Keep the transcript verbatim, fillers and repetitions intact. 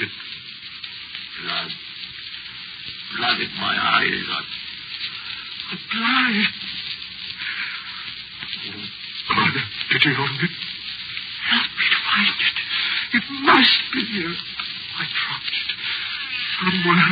it? Blood. Blood in my eyes. I'm, I'm blind. Oh, God, did you open it? Help me to find it. It must be here. I dropped it somewhere.